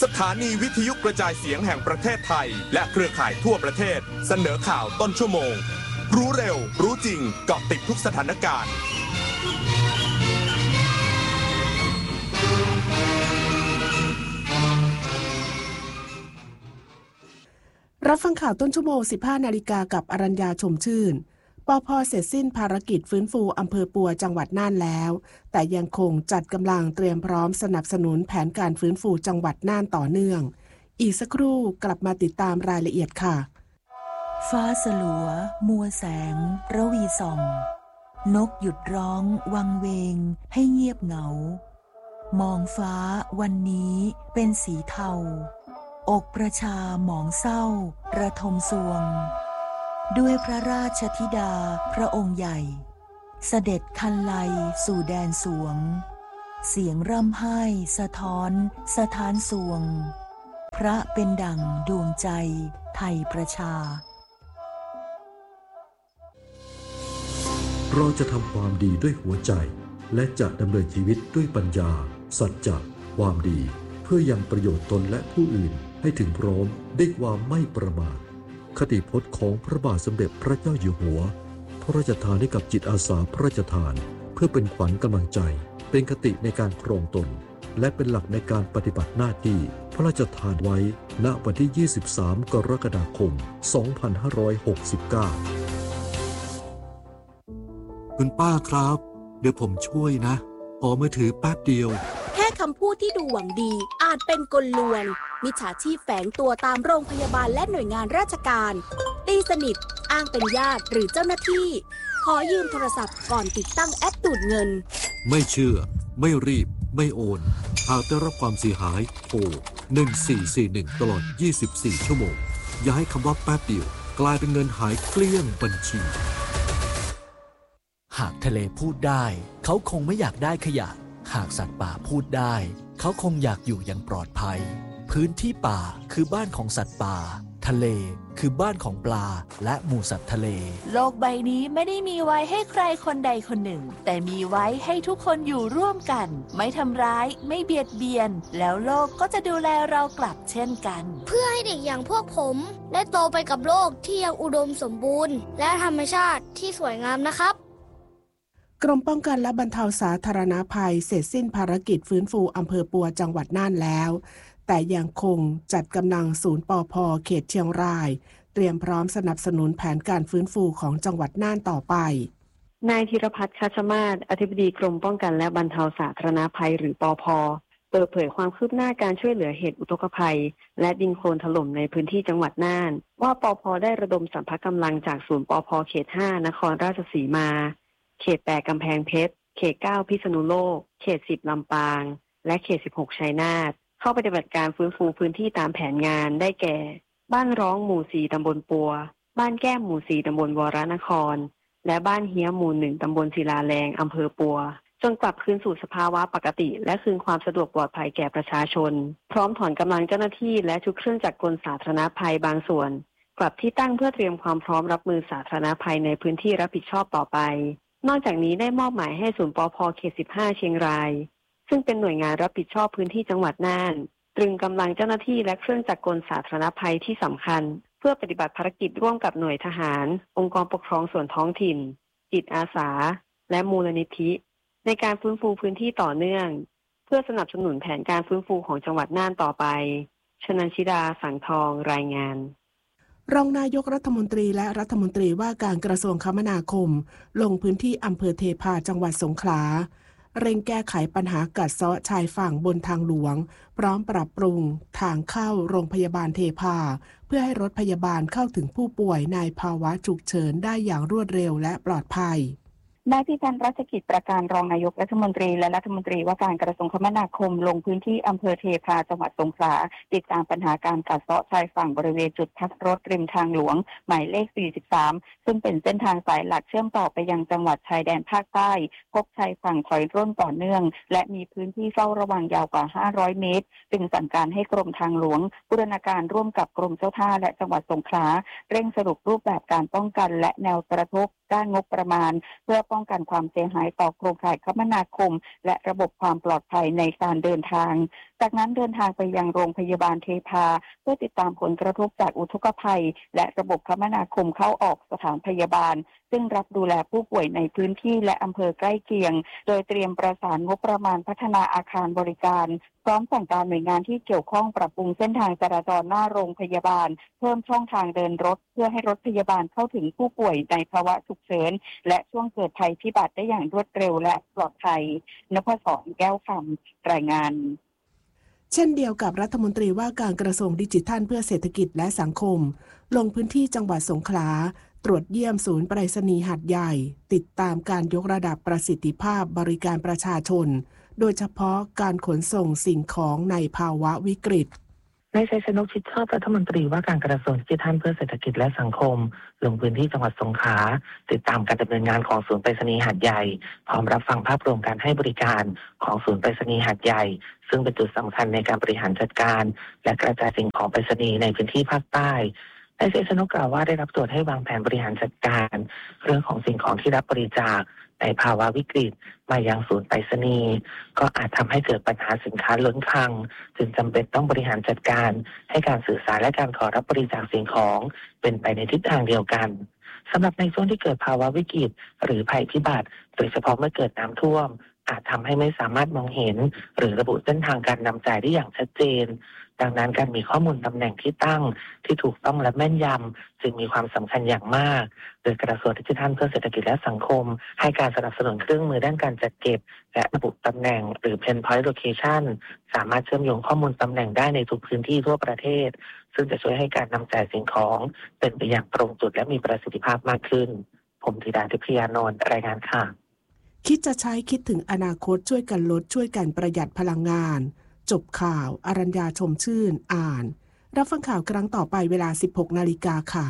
สถานีวิทยุกระจายเสียงแห่งประเทศไทยและเครือข่ายทั่วประเทศเสนอข่าวต้นชั่วโมงรู้เร็วรู้จริงเกาะติดทุกสถานการณ์รับฟังข่าวต้นชั่วโมง 15 นาฬิกากับอรัญญาชมชื่นปภ.เสร็จสิ้นภารกิจฟื้นฟูอำเภอปัวจังหวัดน่านแล้วแต่ยังคงจัดกำลังเตรียมพร้อมสนับสนุนแผนการฟื้นฟูจังหวัดน่านต่อเนื่องอีกสักครู่กลับมาติดตามรายละเอียดค่ะฟ้าสลัวมัวแสงระวีส่องนกหยุดร้องวังเวงให้เงียบเหงามองฟ้าวันนี้เป็นสีเทาอกประชาหมองเศร้าระทมสวงด้วยพระราชธิดาพระองค์ใหญ่เสด็จคันไลสู่แดนสวงเสียงร่ำไห้สะท้อนสถานสวงพระเป็นดั่งดวงใจไทยประชาเราจะทำความดีด้วยหัวใจและจะดำเนินชีวิตด้วยปัญญาสัจจะความดีเพื่อยังประโยชน์ตนและผู้อื่นให้ถึงพร้อมด้วยความไม่ประมาทคติพจน์ของพระบาทสมเด็จพระเจ้าอยู่หัวพระราชทานให้กับจิตอาสาพระราชทานเพื่อเป็นขวัญกำลังใจเป็นคติในการครองตนและเป็นหลักในการปฏิบัติหน้าที่พระราชทานไว้ณวันที่ 23 กรกฎาคม 2569 คุณป้าครับเดี๋ยวผมช่วยนะขอมือถือแป๊บเดียวแค่คำพูดที่ดูหวังดีอาจเป็นกลลวงมิจฉาชีพแฝงตัวตามโรงพยาบาลและหน่วยงานราชการตีสนิทอ้างเป็นญาติหรือเจ้าหน้าที่ขอยืมโทรศัพท์ก่อนติดตั้งแอปดูดเงินไม่เชื่อไม่รีบไม่โอนหากได้รับความเสียหายโทร1441ตลอด24ชั่วโมงอย่าให้คำว่าแป๊บเดียวกลายเป็นเงินหายเกลี้ยงบัญชีหากทะเลพูดได้เขาคงไม่อยากได้ขยะหากสัตว์ป่าพูดได้เขาคงอยากอยู่อย่างปลอดภัยพื้นที่ป่าคือบ้านของสัตว์ป่าทะเลคือบ้านของปลาและหมู่สัตว์ทะเลโลกใบนี้ไม่ได้มีไว้ให้ใครคนใดคนหนึ่งแต่มีไว้ให้ทุกคนอยู่ร่วมกันไม่ทำร้ายไม่เบียดเบียนแล้วโลกก็จะดูแลเรากลับเช่นกันเพื่อให้เด็กอย่างพวกผมได้โตไปกับโลกที่ยังอุดมสมบูรณ์และธรรมชาติที่สวยงามนะครับกรมป้องกันและบรรเทาสาธารณภัยเสร็จสิ้นภารกิจฟื้นฟูอำเภอปัวจังหวัดน่านแล้วแต่ยังคงจัดกำลังศูนย์ปภ.เขตเชียงรายเตรียมพร้อมสนับสนุนแผนการฟื้นฟูของจังหวัดน่านต่อไปนายธีรพัฒน์ คัชมาศอธิบดีกรมป้องกันและบรรเทาสาธารณภัยหรือปภ.เปิดเผยความคืบหน้าการช่วยเหลือเหตุอุทกภัยและดินโคลนถล่มในพื้นที่จังหวัดน่านว่าปภ.ได้ระดมสรรพกำลังจากศูนย์ปภ.เขต 5 นครราชสีมาเขต 8 กำแพงเพชรเขต 9 พิษณุโลกเขต 10 ลำปางและเขต 16 ชัยนาทเข้าปฏิบัติการฟื้นฟูพื้นที่ตามแผนงานได้แก่บ้านร้องหมู่ 4 ตำบลปัวบ้านแก้มหมู่ 4 ตำบลวรนครและบ้านเฮียหมู่ 1 ตำบลศิลาแรงอำเภอปัวจนกลับคืนสู่สภาวะปกติและคืนความสะดวกปลอดภัยแก่ประชาชนพร้อมถอนกำลังเจ้าหน้าที่และชุดเครื่องจักรกลสาธารณภัยบางส่วนกลับที่ตั้งเพื่อเตรียมความพร้อมรับมือสาธารณภัยในพื้นที่รับผิดชอบต่อไปนอกจากนี้ได้มอบหมายให้ศูนย์ปภ.เขต 15 เชียงรายซึ่งเป็นหน่วยงานรับผิดชอบพื้นที่จังหวัดน่านตรึงกำลังเจ้าหน้าที่และเครื่องจักรกลสาธารณภัยที่สำคัญเพื่อปฏิบัติภารกิจร่วมกับหน่วยทหารองค์กรปกครองส่วนท้องถิ่นจิตอาสาและมูลนิธิในการฟื้นฟูพื้นที่ต่อเนื่องเพื่อสนับสนุนแผนการฟื้นฟูของจังหวัดน่านต่อไปชนันชิดาสังทองรายงานรองนายกรัฐมนตรีและรัฐมนตรีว่าการกระทรวงคมนาคมลงพื้นที่อำเภอเทพาจังหวัดสงขลาเร่งแก้ไขปัญหากัดเซาะชายฝั่งบนทางหลวงพร้อมปรับปรุงทางเข้าโรงพยาบาลเทพาเพื่อให้รถพยาบาลเข้าถึงผู้ป่วยในภาวะฉุกเฉินได้อย่างรวดเร็วและปลอดภัยนายพิพันธ์รัชกิจประการรองนายกรัฐมนตรีและรัฐมนตรีว่าการกระทรวงคมนาคมลงพื้นที่อำเภอเทพาจังหวัดสงขลาติดตามปัญหาการกัดเซาะชายฝั่งบริเวณจุดพักรถริมทางหลวงหมายเลข 43 ซึ่งเป็นเส้นทางสายหลักเชื่อมต่อไปยังจังหวัดชายแดนภาคใต้พบชายฝั่งถอยร่นต่อเนื่องและมีพื้นที่เฝ้าระวังยาวกว่า500เมตรจึงสั่งการให้กรมทางหลวงบูรณาการร่วมกับกรมเจ้าท่าและจังหวัดสงขลาเร่งสรุปรูปแบบการป้องกันและแนวกระทบด้านงบประมาณเพื่อป้องกันความเสียหายต่อโครงข่ายคมนาคมและระบบความปลอดภัยในการเดินทางจากนั้นเดินทางไปยังโรงพยาบาลเทพาเพื่อติดตามผลกระทบจากอุทกภัยและระบบคมนาคมเข้าออกสถานพยาบาลซึ่งรับดูแลผู้ป่วยในพื้นที่และอำเภอใกล้เคียงโดยเตรียมประสานงบประมาณพัฒนาอาคารบริการพร้อมสั่งการหน่วยงานที่เกี่ยวข้องปรับปรุงเส้นทางจราจรหน้าโรงพยาบาลเพิ่มช่องทางเดินรถเพื่อให้รถพยาบาลเข้าถึงผู้ป่วยในภาวะฉุกเฉินและช่วงเกิดภัยพิบัติได้อย่างรวดเร็วและปลอดภัยนภศรแก้วคำรายงานเช่นเดียวกับรัฐมนตรีว่าการกระทรวงดิจิทัลเพื่อเศรษฐกิจและสังคมลงพื้นที่จังหวัดสงขลาตรวจเยี่ยมศูนย์ไปรษณีย์หาดใหญ่ติดตามการยกระดับประสิทธิภาพบริการประชาชนโดยเฉพาะการขนส่งสิ่งของในภาวะวิกฤตนายชัยชนกชิดชอบรัฐมนตรีว่าการกระทรวงดิจิทัลเพื่อเศรษฐกิจและสังคมลงพื้นที่จังหวัดสงขลาติดตามการดำเนินงานของศูนย์ไปรษณีย์หาดใหญ่พร้อมรับฟังภาพรวมการให้บริการของศูนย์ไปรษณีย์หาดใหญ่ซึ่งเป็นจุดสำคัญในการบริหารจัดการและกระจายสิ่งของไปรษณีย์ในพื้นที่ภาคใต้นายชัยชนกกล่าวว่าได้รับโจทย์ให้วางแผนบริหารจัดการเรื่องของสิ่งของที่รับบริจาคในภาวะวิกฤตมายังศูนย์ไปรษณีย์ก็อาจทำให้เกิดปัญหาสินค้าล้นคลังจึงจำเป็นต้องบริหารจัดการให้การสื่อสารและการขอรับบริจาคสิ่งของเป็นไปในทิศทางเดียวกันสำหรับในช่วงที่เกิดภาวะวิกฤตหรือภัยพิบัติโดยเฉพาะเมื่อเกิดน้ำท่วมอาจทำให้ไม่สามารถมองเห็นหรือระบุเส้นทางการนำจ่ายได้อย่างชัดเจนดังนั้นการมีข้อมูลตำแหน่งที่ตั้งที่ถูกต้องและแม่นยำจึงมีความสำคัญอย่างมากโดยกระทรวงดิจิทัลเพื่อเศรษฐกิจและสังคมให้การสนับสนุนเครื่องมือด้านการจัดเก็บและระบุตำแหน่งหรือ Pen Point Location สามารถเชื่อมโยงข้อมูลตำแหน่งได้ในทุกพื้นที่ทั่วประเทศซึ่งจะช่วยให้การนำจ่ายสิ่งของเป็นไปอย่างตรงจุดและมีประสิทธิภาพมากขึ้นผมธิดาทิพยานนท์รายงานค่ะคิดจะใช้คิดถึงอนาคตช่วยกันลดช่วยกันประหยัดพลังงานจบข่าวอรัญญาชมชื่นอ่านรับฟังข่าวครั้งต่อไปเวลา 16 นาฬิกาค่ะ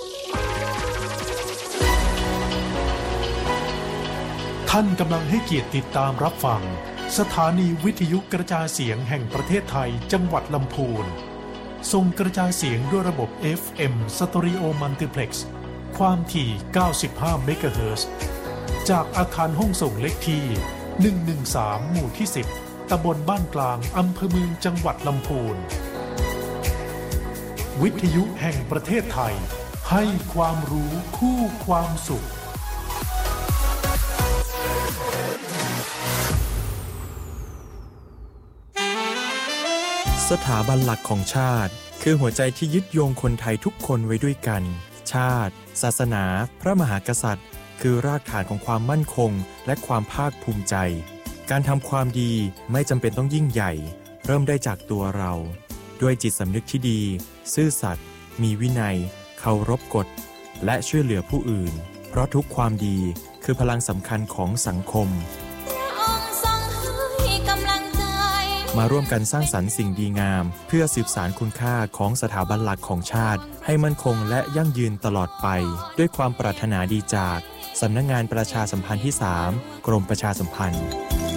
ท่านกำลังให้เกียรติติดตามรับฟังสถานีวิทยุกระจายเสียงแห่งประเทศไทยจังหวัดลำพูนส่งกระจายเสียงด้วยระบบ FM Stereo Multiplex ความถี่ 95 เมกะเฮิรตซ์จากอาคารห้องส่งเลขที่ 113 หมู่ที่ 10ตำบลบ้านกลางอำเภอเมืองจังหวัดลำพูนวิทยุแห่งประเทศไทยให้ความรู้คู่ความสุขสถาบันหลักของชาติคือหัวใจที่ยึดโยงคนไทยทุกคนไว้ด้วยกันชาติศาสนาพระมหากษัตริย์คือรากฐานของความมั่นคงและความภาคภูมิใจการทำความดีไม่จำเป็นต้องยิ่งใหญ่เริ่มได้จากตัวเราด้วยจิตสำนึกที่ดีซื่อสัตย์มีวินัยเคารพกฎและช่วยเหลือผู้อื่นเพราะทุกความดีคือพลังสำคัญของสังคมมาร่วมกันสร้างสรรค์สิ่งดีงามเพื่อสืบสานคุณค่าของสถาบันหลักของชาติให้มั่นคงและยั่งยืนตลอดไปด้วยความปรารถนาดีจากสำนักงานประชาสัมพันธ์ที่ 3 กรมประชาสัมพันธ์